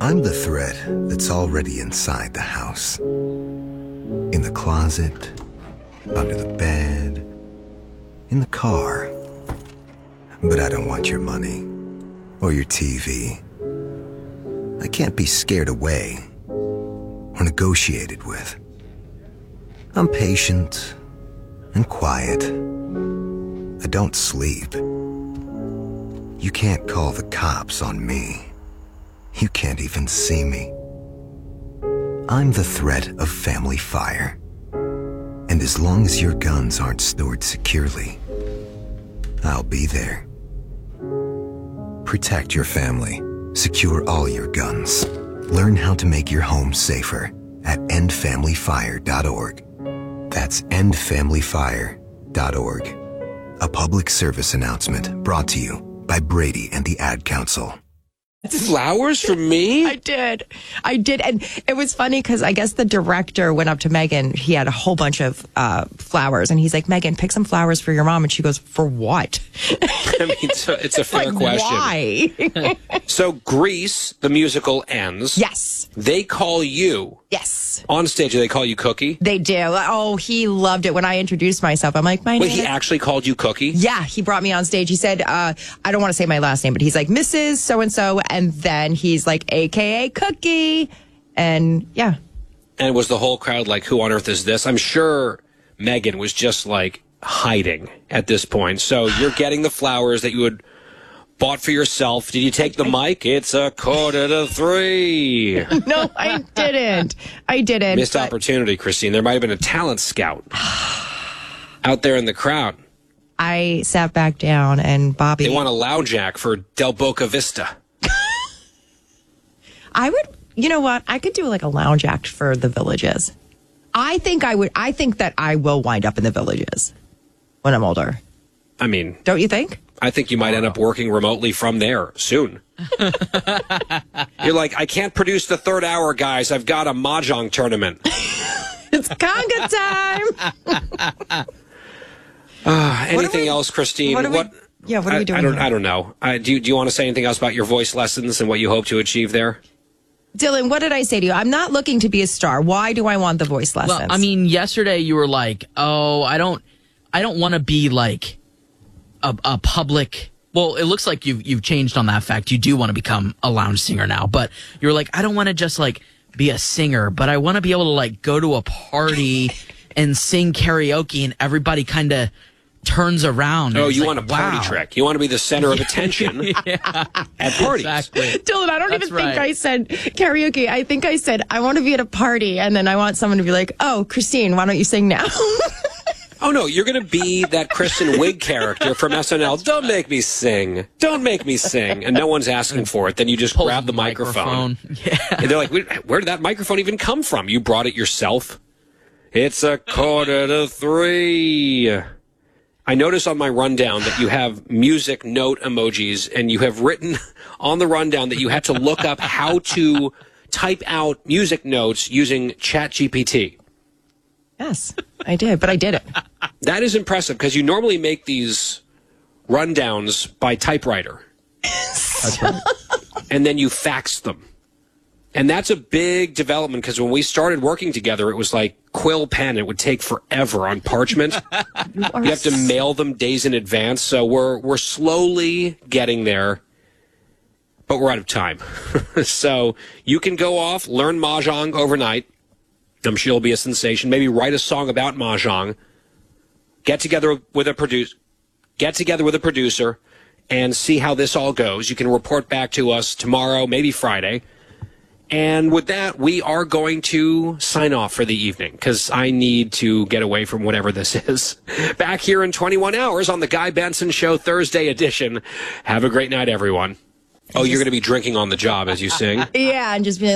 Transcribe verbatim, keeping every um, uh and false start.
I'm the thread that's already inside the house. In the closet, under the bed, in the car. But I don't want your money or your T V. I can't be scared away or negotiated with. I'm patient and quiet. I don't sleep. You can't call the cops on me. You can't even see me. I'm the threat of family fire. And as long as your guns aren't stored securely, I'll be there. Protect your family. Secure all your guns. Learn how to make your home safer at end family fire dot org. That's end family fire dot org. A public service announcement brought to you by Brady and the Ad Council. Flowers for me? I did. I did. And it was funny because I guess the director went up to Megan. He had a whole bunch of uh, flowers. And he's like, Megan, pick some flowers for your mom. And she goes, for what? I mean, so it's a fair like, question. Why? So Grease, the musical, ends. Yes. They call you. Yes. On stage, do they call you Cookie? They do. Oh, he loved it when I introduced myself. I'm like, my Wait, name he is... actually called you Cookie? Yeah, he brought me on stage. He said, uh, I don't want to say my last name, but he's like, Missus So-and-so. And then he's like, A K A Cookie. And yeah. And was the whole crowd like, who on earth is this? I'm sure Megan was just like hiding at this point. So you're getting the flowers that you had bought for yourself. Did you take the mic? It's a quarter to three. No, I didn't. I didn't. Missed but... opportunity, Christine. There might have been a talent scout out there in the crowd. I sat back down and Bobby... They want a lounge act for Del Boca Vista. I would, you know what? I could do like a lounge act for the Villages. I think I would, I think that I will wind up in the Villages when I'm older. I mean... Don't you think? I think you might end up working remotely from there soon. You're like, I can't produce the third hour, guys. I've got a mahjong tournament. It's conga time. uh, anything we, else, Christine? What? what We, yeah, what are I, we doing? I don't. here? I don't know. I, do you, Do you want to say anything else about your voice lessons and what you hope to achieve there? Dylan, what did I say to you? I'm not looking to be a star. Why do I want the voice lessons? Well, I mean, yesterday you were like, "Oh, I don't, I don't want to be like a, a public." Well, it looks like you've you've changed on that fact. You do want to become a lounge singer now, but you're like, "I don't want to just like be a singer, but I want to be able to like go to a party and sing karaoke, and everybody kind of turns around." Oh, you like, want a party wow. trick? You want to be the center of attention Yeah, at parties? exactly. Dylan, I don't That's even think right. I said karaoke. I think I said I want to be at a party, and then I want someone to be like, "Oh, Christine, why don't you sing now?" Oh, no, you're going to be that Kristen Wiig character from S N L. Don't make me sing. Don't make me sing. And no one's asking for it. Then you just Pulls grab the microphone. microphone. Yeah. And they're like, where did that microphone even come from? You brought it yourself? It's a quarter to three. I notice on my rundown that you have music note emojis, and you have written on the rundown that you had to look up how to type out music notes using ChatGPT. Yes, I did, but I did it. That is impressive because you normally make these rundowns by typewriter. That's right. And then you fax them. And that's a big development because when we started working together, it was like quill pen. It would take forever on parchment. You have to mail them days in advance. So we're we're slowly getting there, but we're out of time. So you can go off, learn mahjong overnight. I'm sure it'll be a sensation. Maybe write a song about mahjong. Get together with a producer. Get together with a producer and see how this all goes. You can report back to us tomorrow, maybe Friday. And with that, we are going to sign off for the evening because I need to get away from whatever this is. Back here in twenty-one hours on the Guy Benson Show Thursday edition. Have a great night, everyone. Oh, you're going to be drinking on the job as you sing? Yeah, and just be like,